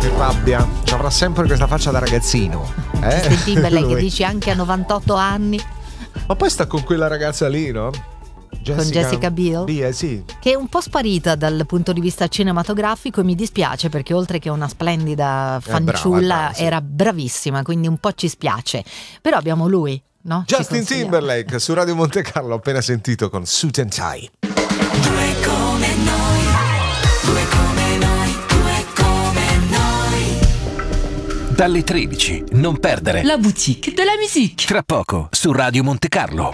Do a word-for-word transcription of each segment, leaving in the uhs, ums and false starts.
si arrabbia, ci avrà sempre questa faccia da ragazzino. Eh? Justin Timberlake che dici anche a novantotto anni. Ma poi sta con quella ragazza lì, no? Jessica, con Jessica Biel, Biel, sì. che è un po' sparita dal punto di vista cinematografico, e mi dispiace perché oltre che una splendida fanciulla brava, brava, sì. era bravissima, quindi un po' ci spiace, però abbiamo lui, no? Justin Timberlake su Radio Monte Carlo, appena sentito con Suit and Tie. Due come noi, due come noi, due come noi. Dalle tredici, non perdere La boutique de la musique. Tra poco su Radio Monte Carlo.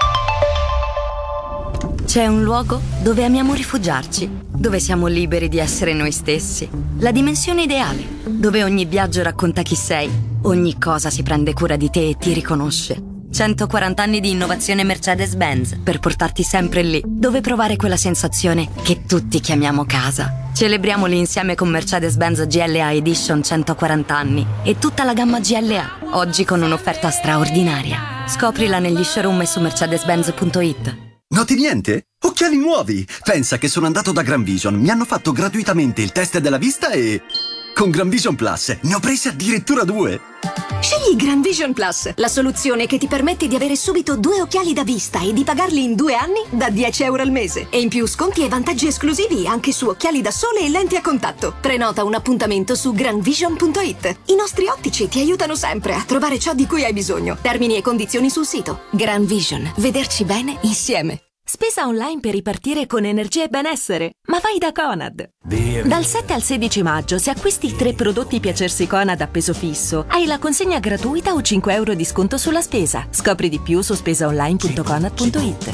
C'è un luogo dove amiamo rifugiarci, dove siamo liberi di essere noi stessi. La dimensione ideale, dove ogni viaggio racconta chi sei, ogni cosa si prende cura di te e ti riconosce. centoquaranta anni di innovazione Mercedes-Benz per portarti sempre lì, dove provare quella sensazione che tutti chiamiamo casa. Celebriamoli insieme con Mercedes-Benz G L A Edition centoquaranta anni e tutta la gamma G L A, oggi con un'offerta straordinaria. Scoprila negli showroom e su mercedes benz punto it. Noti niente? Occhiali nuovi! Pensa che sono andato da Gran Vision, mi hanno fatto gratuitamente il test della vista e... con Gran Vision Plus ne ho presi addirittura due! Scegli Gran Vision Plus, la soluzione che ti permette di avere subito due occhiali da vista e di pagarli in due anni da dieci euro al mese. E in più sconti e vantaggi esclusivi anche su occhiali da sole e lenti a contatto. Prenota un appuntamento su gran vision punto it. I nostri ottici ti aiutano sempre a trovare ciò di cui hai bisogno. Termini e condizioni sul sito. Gran Vision, vederci bene insieme. Spesa online per ripartire con energia e benessere, ma vai da Conad. Dal sette al sedici maggio, se acquisti tre prodotti Piacersi Conad a peso fisso, hai la consegna gratuita o cinque euro di sconto sulla spesa. Scopri di più su spesa online punto conad punto it.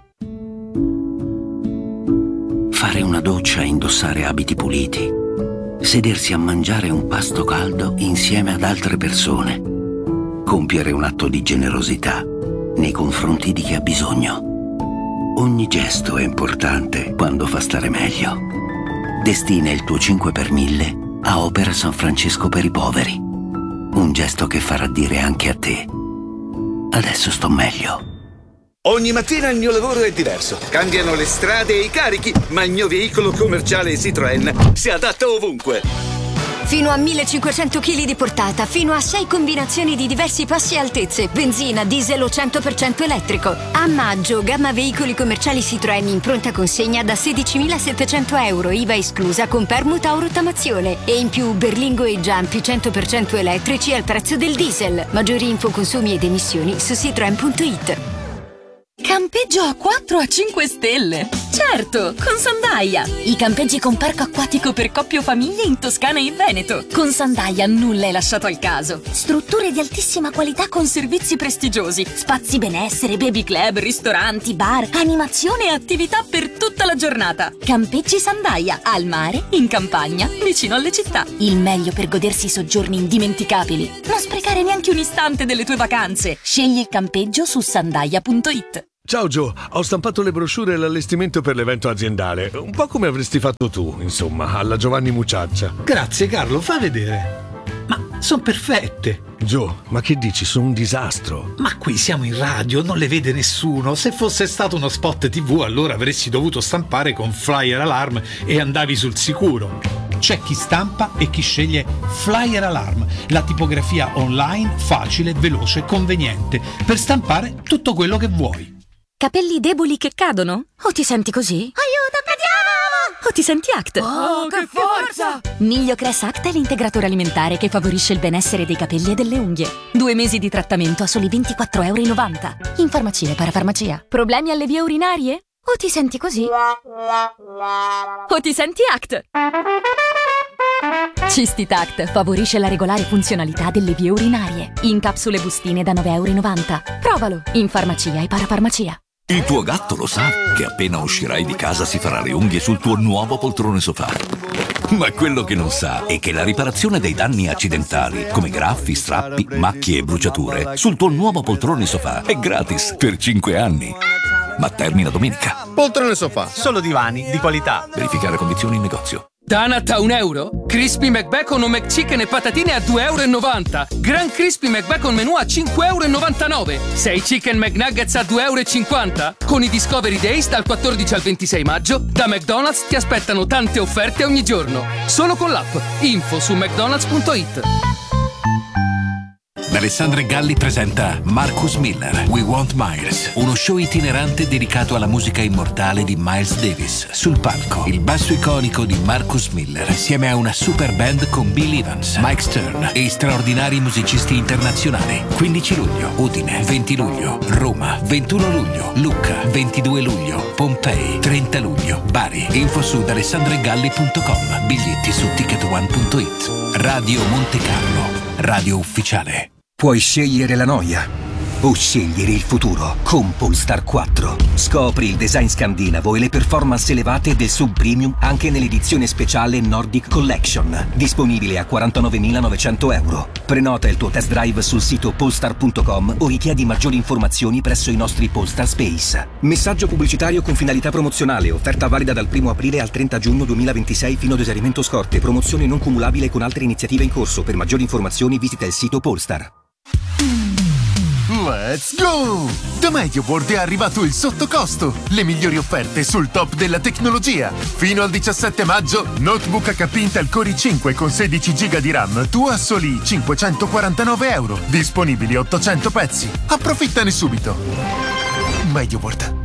Fare una doccia e indossare abiti puliti. Sedersi a mangiare un pasto caldo insieme ad altre persone. Compiere un atto di generosità nei confronti di chi ha bisogno. Ogni gesto è importante quando fa stare meglio. Destina il tuo cinque per mille a Opera San Francesco per i poveri. Un gesto che farà dire anche a te: adesso sto meglio. Ogni mattina il mio lavoro è diverso. Cambiano le strade e i carichi, ma il mio veicolo commerciale Citroën si adatta ovunque. Fino a millecinquecento chili di portata, fino a sei combinazioni di diversi passi e altezze, benzina, diesel o cento per cento elettrico. A maggio, gamma veicoli commerciali Citroën in pronta consegna da sedicimilasettecento euro, I V A esclusa, con permuta o rottamazione. E in più Berlingo e Giampi cento per cento elettrici al prezzo del diesel. Maggiori info, consumi ed emissioni su citroen punto it. Campeggio a quattro a cinque stelle! Certo, con Sandaia! I campeggi con parco acquatico per coppie o famiglie in Toscana e in Veneto. Con Sandaia nulla è lasciato al caso. Strutture di altissima qualità con servizi prestigiosi, spazi benessere, baby club, ristoranti, bar, animazione e attività per tutta la giornata. Campeggi Sandaia, al mare, in campagna, vicino alle città. Il meglio per godersi soggiorni indimenticabili. Non sprecare neanche un istante delle tue vacanze. Scegli il campeggio su sandaia punto it. Ciao Gio, ho stampato le brochure e l'allestimento per l'evento aziendale. Un po' come avresti fatto tu, insomma, alla Giovanni Mucciaccia. Grazie Carlo, fa vedere. Ma sono perfette. Gio, ma che dici? Sono un disastro. Ma qui siamo in radio, non le vede nessuno. Se fosse stato uno spot tivù, allora avresti dovuto stampare con Flyer Alarm e andavi sul sicuro. C'è chi stampa e chi sceglie Flyer Alarm, la tipografia online facile, veloce, conveniente, per stampare tutto quello che vuoi. Capelli deboli che cadono? O ti senti così? Aiuto, cadiamo! O ti senti Act? Oh, che forza! Migliocress Act è l'integratore alimentare che favorisce il benessere dei capelli e delle unghie. Due mesi di trattamento a soli ventiquattro e novanta euro. In farmacia e parafarmacia. Problemi alle vie urinarie? O ti senti così? O ti senti Act? Cistitact favorisce la regolare funzionalità delle vie urinarie. In capsule bustine da nove e novanta euro. Provalo in farmacia e parafarmacia. Il tuo gatto lo sa che appena uscirai di casa si farà le unghie sul tuo nuovo poltrone sofà. Ma quello che non sa è che la riparazione dei danni accidentali, come graffi, strappi, macchie e bruciature, sul tuo nuovo poltrone sofà è gratis per cinque anni. Ma termina domenica. Poltrone sofà, solo divani di qualità. Verificare condizioni in negozio. Donut a un euro? Crispy McBacon o McChicken e patatine a due e novanta euro. Gran Crispy McBacon menù a cinque e novantanove euro. sei Chicken McNuggets a due e cinquanta euro. Con i Discovery Days dal quattordici al ventisei maggio, da McDonald's ti aspettano tante offerte ogni giorno. Solo con l'app. Info su mcdonalds punto it. Alessandra Galli presenta Marcus Miller, We Want Miles, uno show itinerante dedicato alla musica immortale di Miles Davis. Sul palco, il basso iconico di Marcus Miller, insieme a una super band con Bill Evans, Mike Stern e straordinari musicisti internazionali. quindici luglio, Udine, venti luglio, Roma, ventuno luglio, Lucca, ventidue luglio, Pompei, trenta luglio, Bari. Info su alessandragalli punto com, biglietti su ticket one punto it. Radio Monte Carlo, radio ufficiale. Puoi scegliere la noia o scegliere il futuro con Polestar quattro. Scopri il design scandinavo e le performance elevate del sub premium anche nell'edizione speciale Nordic Collection, disponibile a quarantanovemilanovecento euro. Prenota il tuo test drive sul sito polestar punto com o richiedi maggiori informazioni presso i nostri Polestar Space. Messaggio pubblicitario con finalità promozionale, offerta valida dal primo aprile al trenta giugno duemilaventisei fino ad esaurimento scorte, promozione non cumulabile con altre iniziative in corso. Per maggiori informazioni visita il sito Polestar. Let's go! Da MediaWorld è arrivato il sottocosto, le migliori offerte sul top della tecnologia. Fino al diciassette maggio, notebook H P Intel Core i cinque con sedici giga di RAM, tu a soli cinquecentoquarantanove euro. Disponibili ottocento pezzi. Approfittane subito. MediaWorld.